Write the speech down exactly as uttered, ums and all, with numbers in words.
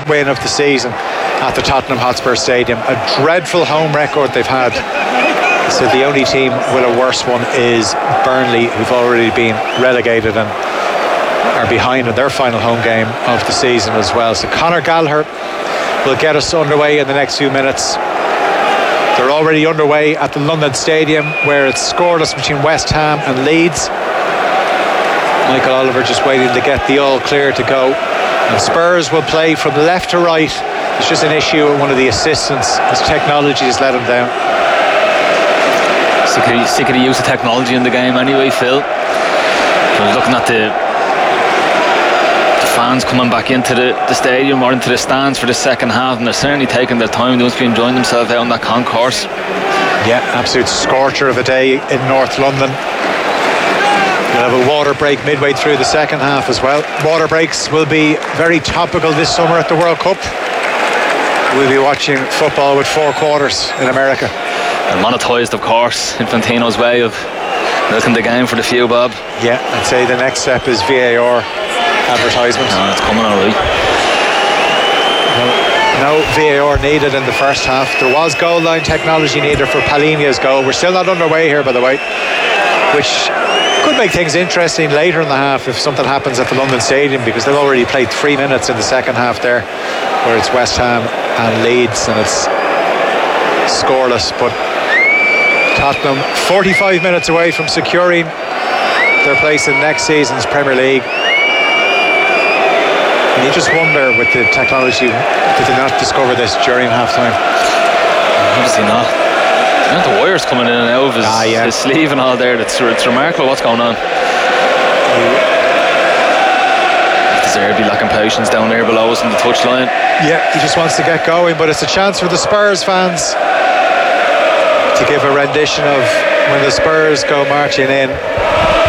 win of the season at the Tottenham Hotspur Stadium. A dreadful home record they've had. So the only team with a worse one is Burnley, who've already been relegated and are behind in their final home game of the season as well. So Conor Gallagher will get us underway in the next few minutes. They're already underway at the London Stadium, where it's scoreless between West Ham and Leeds. Michael Oliver just waiting to get the all clear to go. And Spurs will play from left to right. It's just an issue with one of the assistants as technology has let him down. Sick of, sick of the use of technology in the game anyway, Phil. I was looking at the, the fans coming back into the, the stadium or into the stands for the second half, and they're certainly taking their time. They must be enjoying themselves out on that concourse. Yeah, absolute scorcher of a day in North London. We'll have a water break midway through the second half as well. Water breaks will be very topical this summer at the World Cup. We'll be watching football with four quarters in America. They're monetised, of course. Infantino's way of milking the game for the few bob. Yeah, I'd say the next step is V A R advertisement. No, it's coming alright. No, no V A R needed in the first half. There was goal line technology needed for Palhinha's goal. We're still not underway here, by the way, which could make things interesting later in the half if something happens at the London Stadium, because they've already played three minutes in the second half there, where it's West Ham and Leeds, and it's scoreless. But Tottenham forty-five minutes away from securing their place in next season's Premier League. And you just wonder, with the technology, did they not discover this during half-time? Obviously not. You know, the wires coming in and out of his, ah, yeah. his sleeve and all there. It's, it's remarkable what's going on. De Zerbi lacking patience down there below us on the touchline. Yeah, he just wants to get going, but it's a chance for the Spurs fans to give a rendition of when the Spurs go marching in.